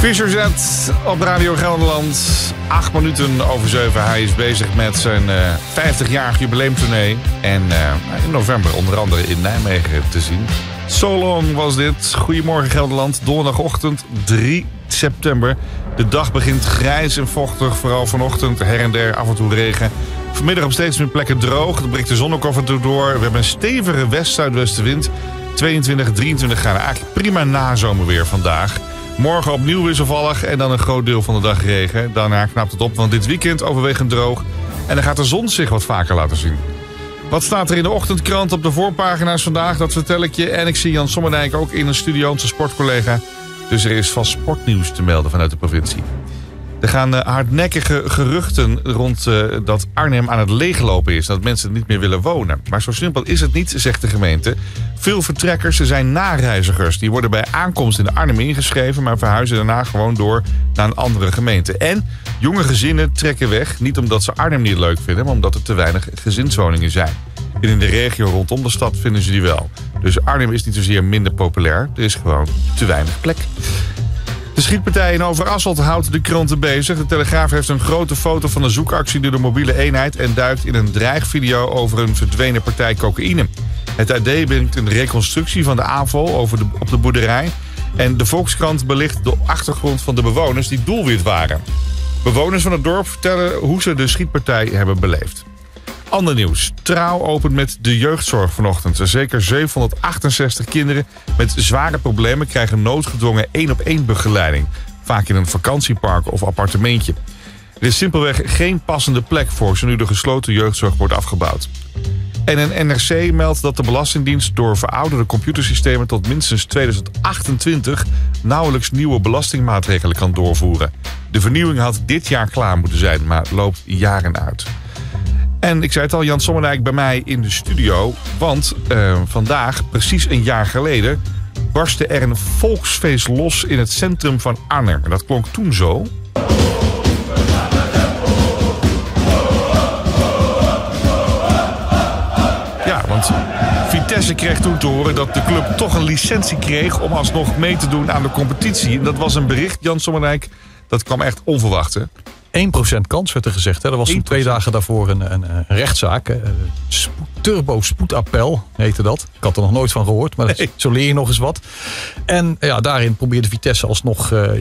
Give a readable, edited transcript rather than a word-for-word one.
Fischer-Z op Radio Gelderland. 8 minuten over 7. Hij is bezig met zijn 50-jarig jubileumtournee. En in november onder andere in Nijmegen te zien. So Long was dit. Goedemorgen Gelderland. Donderdagochtend 3 september. De dag begint grijs en vochtig. Vooral vanochtend her en der af en toe regen. Vanmiddag op steeds meer plekken droog. Dan breekt de zon ook af en toe door. We hebben een stevige west-zuidwestenwind. 22, 23 graden. Eigenlijk prima nazomerweer vandaag. Morgen opnieuw wisselvallig en dan een groot deel van de dag regen. Daarna knapt het op, want dit weekend overwegend droog. En dan gaat de zon zich wat vaker laten zien. Wat staat er in de ochtendkrant op de voorpagina's vandaag? Dat vertel ik je. En ik zie Jan Sommerdijk ook in een studio, onze sportcollega. Dus er is vast sportnieuws te melden vanuit de provincie. Er gaan hardnekkige geruchten rond dat Arnhem aan het leeglopen is. Dat mensen er niet meer willen wonen. Maar zo simpel is het niet, zegt de gemeente. Veel vertrekkers zijn nareizigers. Die worden bij aankomst in Arnhem ingeschreven, maar verhuizen daarna gewoon door naar een andere gemeente. En jonge gezinnen trekken weg. Niet omdat ze Arnhem niet leuk vinden, maar omdat er te weinig gezinswoningen zijn. En in de regio rondom de stad vinden ze die wel. Dus Arnhem is niet zozeer minder populair. Er is gewoon te weinig plek. De schietpartij in Overasselt houdt de kranten bezig. De Telegraaf heeft een grote foto van een zoekactie door de mobiele eenheid en duikt in een dreigvideo over een verdwenen partij cocaïne. Het AD brengt een reconstructie van de aanval op de boerderij. En de Volkskrant belicht de achtergrond van de bewoners die doelwit waren. Bewoners van het dorp vertellen hoe ze de schietpartij hebben beleefd. Ander nieuws. Trouw opent met de jeugdzorg vanochtend. Zeker 768 kinderen met zware problemen krijgen noodgedwongen 1-op-1 begeleiding. Vaak in een vakantiepark of appartementje. Er is simpelweg geen passende plek voor ze nu de gesloten jeugdzorg wordt afgebouwd. En een NRC meldt dat de Belastingdienst door verouderde computersystemen tot minstens 2028 nauwelijks nieuwe belastingmaatregelen kan doorvoeren. De vernieuwing had dit jaar klaar moeten zijn, maar loopt jaren uit. En ik zei het al, Jan Sommerdijk bij mij in de studio. Want vandaag, precies een jaar geleden, barstte er een volksfeest los in het centrum van Arnhem. En dat klonk toen zo. Ja, want Vitesse kreeg toen te horen dat de club toch een licentie kreeg om alsnog mee te doen aan de competitie. En dat was een bericht, Jan Sommerdijk, dat kwam echt onverwacht, hè? 1% kans werd er gezegd. Hè. Er was 1%. 2 dagen daarvoor een rechtszaak. Turbo-spoedappel heette dat. Ik had er nog nooit van gehoord, maar zo leer je nog eens wat. En ja, daarin probeerde Vitesse alsnog